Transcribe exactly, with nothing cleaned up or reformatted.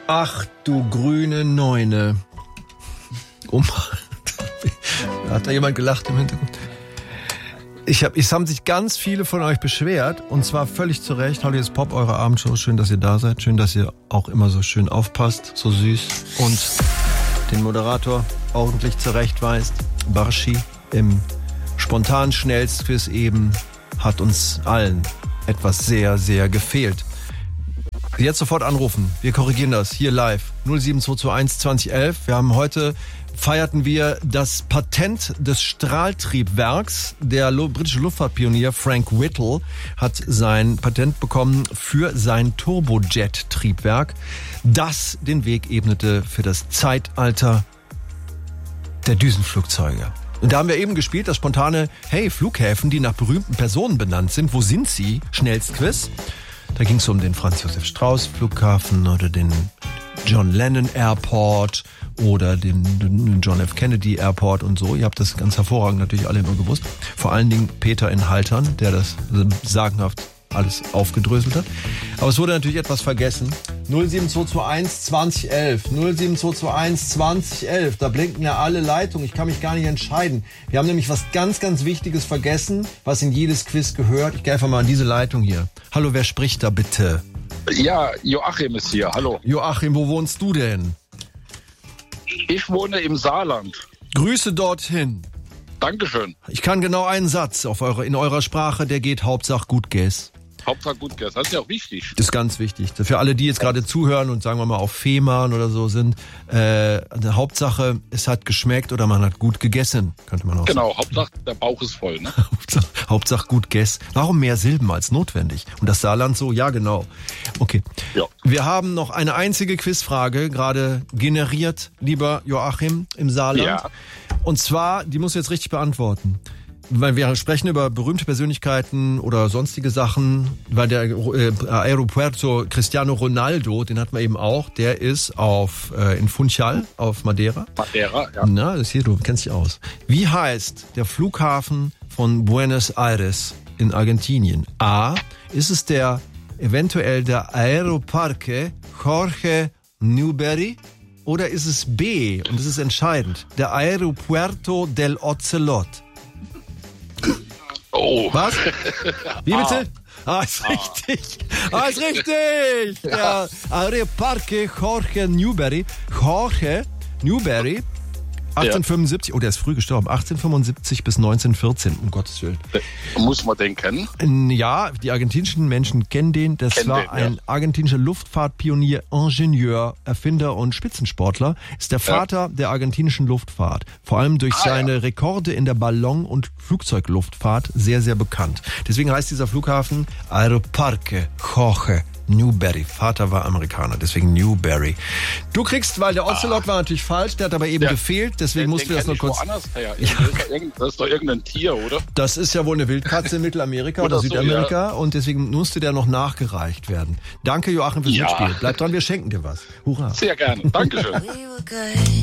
Ach du grüne Neune. Um, hat da jemand gelacht im Hintergrund? Ich hab, es haben sich ganz viele von euch beschwert und zwar völlig zu Recht. Hallo, hier ist Pop, eure Abendshow. Schön, dass ihr da seid. Schön, dass ihr auch immer so schön aufpasst, so süß und den Moderator ordentlich zurechtweist. Barschi im spontan Schnellstquiz eben hat uns allen etwas sehr, sehr gefehlt. Jetzt sofort anrufen. Wir korrigieren das hier live. null sieben zwei zwei eins zwanzig elf. Wir haben heute, feierten wir das Patent des Strahltriebwerks. Der britische Luftfahrtpionier Frank Whittle hat sein Patent bekommen für sein Turbojet-Triebwerk, das den Weg ebnete für das Zeitalter der Düsenflugzeuge. Und da haben wir eben gespielt, das spontane, hey, Flughäfen, die nach berühmten Personen benannt sind. Wo sind sie? Schnellstquiz. Da ging es um den Franz-Josef-Strauß-Flughafen oder den John Lennon Airport oder den, den John F. Kennedy Airport und so. Ihr habt das ganz hervorragend natürlich alle immer gewusst. Vor allen Dingen Peter in Haltern, der das sagenhaft alles aufgedröselt hat. Aber es wurde natürlich etwas vergessen. null sieben zwei zwei eins zwanzig elf. null sieben zwei zwei eins zwanzig elf. Da blinken ja alle Leitungen. Ich kann mich gar nicht entscheiden. Wir haben nämlich was ganz, ganz Wichtiges vergessen, was in jedes Quiz gehört. Ich gehe einfach mal an diese Leitung hier. Hallo, wer spricht da bitte? Ja, Joachim ist hier. Hallo. Joachim, wo wohnst du denn? Ich wohne im Saarland. Grüße dorthin. Dankeschön. Ich kann genau einen Satz auf eure, in eurer Sprache, der geht Hauptsache gut Guess. Hauptsache gut, das ist ja auch wichtig. Das ist ganz wichtig. Für alle, die jetzt gerade zuhören und sagen wir mal auf Fehmarn oder so sind, äh, eine Hauptsache, es hat geschmeckt oder man hat gut gegessen, könnte man auch genau, sagen. Hauptsache der Bauch ist voll, ne? Hauptsache, Hauptsache gut Guess. Warum mehr Silben als notwendig? Und das Saarland so? Ja, genau. Okay. Ja. Wir haben noch eine einzige Quizfrage gerade generiert, lieber Joachim, im Saarland. Ja. Und zwar, die musst du jetzt richtig beantworten. Weil wir sprechen über berühmte Persönlichkeiten oder sonstige Sachen, weil der äh, Aeropuerto Cristiano Ronaldo, den hatten wir eben auch, der ist auf äh, in Funchal auf Madeira. Madeira, ja. Na, das ist hier, du kennst dich aus. Wie heißt der Flughafen von Buenos Aires in Argentinien? A, ist es der eventuell der Aeroparque Jorge Newbery? Oder ist es B, und das ist entscheidend, der Aeropuerto del Ocelot? Oh. Was? Wie bitte? Ah, ist richtig. Ah, ist richtig. Der Aeroparque Jorge Newbery. Jorge Newbery. achtzehnhundertfünfundsiebzig. Oh, der ist früh gestorben. achtzehnhundertfünfundsiebzig bis neunzehnhundertvierzehn, um Gottes Willen. Muss man den kennen? Ja, die argentinischen Menschen kennen den. Das Kennen war den, ein ja. argentinischer Luftfahrtpionier, Ingenieur, Erfinder und Spitzensportler. Ist der Vater ja. der argentinischen Luftfahrt. Vor allem durch ah, seine ja. Rekorde in der Ballon- und Flugzeugluftfahrt sehr, sehr bekannt. Deswegen heißt dieser Flughafen Aeroparque Jorge Newbery. Vater war Amerikaner, deswegen Newbery. Du kriegst, weil der Ocelot ah. war natürlich falsch, der hat aber eben ja. gefehlt, deswegen mussten wir das noch kurz... Woanders her. Ja. Das ist doch irgendein Tier, oder? Das ist ja wohl eine Wildkatze in Mittelamerika oder, oder Südamerika so, ja. und deswegen musste der noch nachgereicht werden. Danke, Joachim, fürs ja. Mitspiel. Bleib dran, wir schenken dir was. Hurra. Sehr gerne. Dankeschön.